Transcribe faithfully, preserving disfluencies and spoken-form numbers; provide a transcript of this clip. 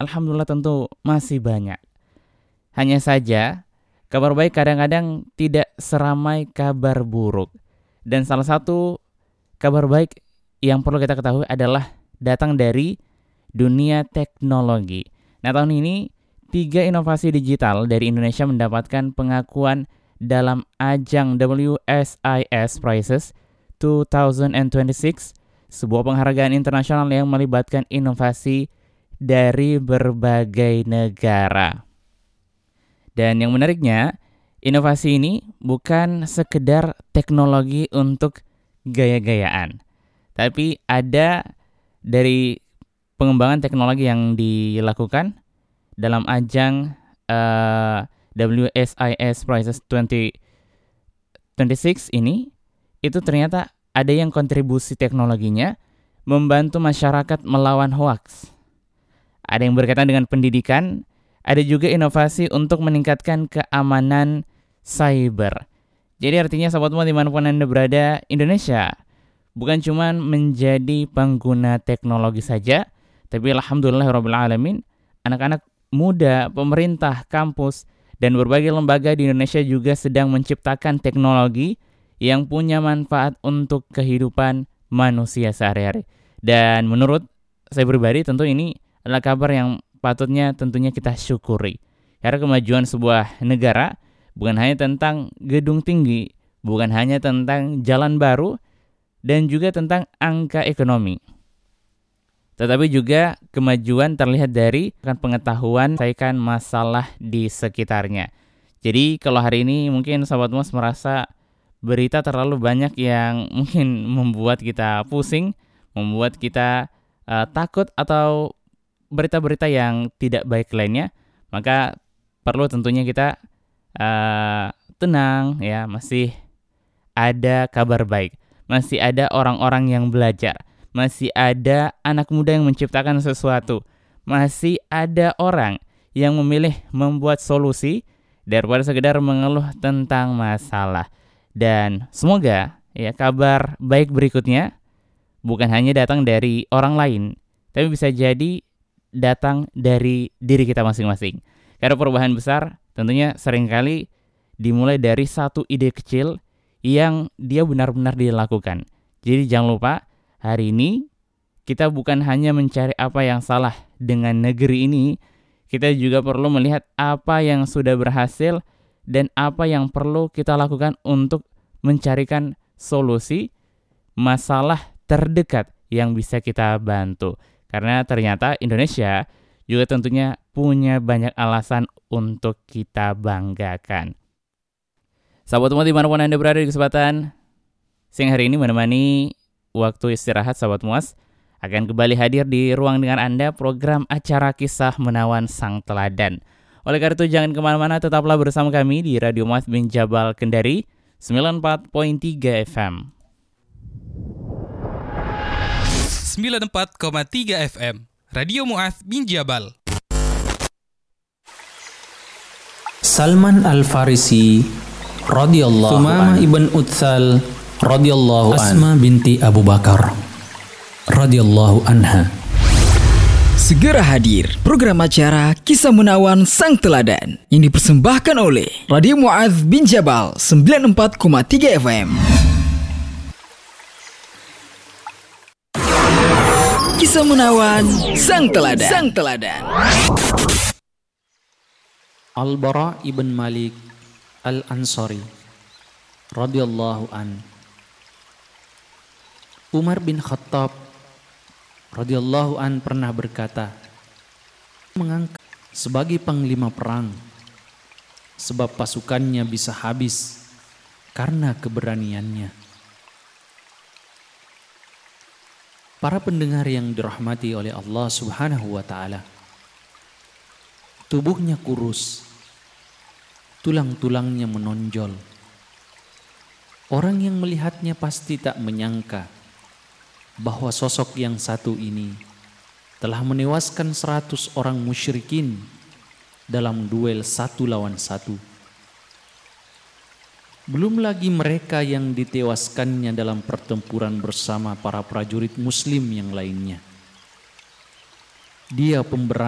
alhamdulillah tentu masih banyak. Hanya saja, kabar baik kadang-kadang tidak seramai kabar buruk. Dan salah satu kabar baik yang perlu kita ketahui adalah datang dari dunia teknologi. Nah, tahun ini tiga inovasi digital dari Indonesia mendapatkan pengakuan dalam ajang W S I S Prizes dua ribu dua puluh enam, sebuah penghargaan internasional yang melibatkan inovasi dari berbagai negara. Dan yang menariknya, inovasi ini bukan sekedar teknologi untuk gaya-gayaan, tapi ada dari pengembangan teknologi yang dilakukan dalam ajang uh, W S I S Prizes dua ribu dua puluh enam ini, itu ternyata ada yang kontribusi teknologinya membantu masyarakat melawan hoaks. Ada yang berkaitan dengan pendidikan, ada juga inovasi untuk meningkatkan keamanan cyber. Jadi artinya sahabat semua dimanapun Anda berada, Indonesia bukan cuma menjadi pengguna teknologi saja, tapi alhamdulillahirabbil alamin, anak-anak muda, pemerintah, kampus, dan berbagai lembaga di Indonesia juga sedang menciptakan teknologi yang punya manfaat untuk kehidupan manusia sehari-hari. Dan menurut saya pribadi tentu ini adalah kabar yang patutnya tentunya kita syukuri. Karena kemajuan sebuah negara bukan hanya tentang gedung tinggi, bukan hanya tentang jalan baru, dan juga tentang angka ekonomi. Tetapi juga kemajuan terlihat dari pengetahuan menyelesaikan masalah di sekitarnya. Jadi kalau hari ini mungkin Sahabat Muas merasa berita terlalu banyak yang mungkin membuat kita pusing, membuat kita uh, takut atau berita-berita yang tidak baik lainnya, maka perlu tentunya kita uh, tenang ya, masih ada kabar baik, masih ada orang-orang yang belajar, masih ada anak muda yang menciptakan sesuatu, masih ada orang yang memilih membuat solusi daripada sekedar mengeluh tentang masalah. Dan semoga ya kabar baik berikutnya bukan hanya datang dari orang lain, tapi bisa jadi datang dari diri kita masing-masing. Karena perubahan besar tentunya seringkali dimulai dari satu ide kecil yang dia benar-benar dilakukan. Jadi jangan lupa, hari ini kita bukan hanya mencari apa yang salah dengan negeri ini, kita juga perlu melihat apa yang sudah berhasil dan apa yang perlu kita lakukan untuk mencarikan solusi masalah terdekat yang bisa kita bantu. Karena ternyata Indonesia juga tentunya punya banyak alasan untuk kita banggakan. Sahabat semua dimanapun Anda berada di kesempatan siang hari ini menemani waktu istirahat Sahabat Muas, akan kembali hadir di ruang dengan Anda program acara Kisah Menawan Sang Teladan. Oleh karena itu jangan kemana-mana, tetaplah bersama kami di Radio Muaz bin Jabal Kendari sembilan puluh empat koma tiga F M. sembilan puluh empat koma tiga F M Radio Muaz bin Jabal. Salman Al-Farisi radhiyallahu anhu, Sumamah ibn Utsal radhiyallahu anhu, Asma binti Abu Bakar radhiyallahu anha. Segera hadir program acara Kisah Menawan Sang Teladan yang dipersembahkan oleh Radio Muaz bin Jabal sembilan puluh empat koma tiga F M. Kisah Menawan Sang Teladan. Sang Teladan. Al-Bara ibn Malik Al-Ansari radhiyallahu an. Umar bin Khattab radhiyallahu an pernah berkata, mengangkat sebagai panglima perang sebab pasukannya bisa habis karena keberaniannya. Para pendengar yang dirahmati oleh Allah Subhanahu wa taala, tubuhnya kurus, tulang-tulangnya menonjol. Orang yang melihatnya pasti tak menyangka bahwa sosok yang satu ini telah menewaskan seratus orang musyrikin dalam duel satu lawan satu. Belum lagi mereka yang ditewaskannya dalam pertempuran bersama para prajurit muslim yang lainnya. Dia pemberani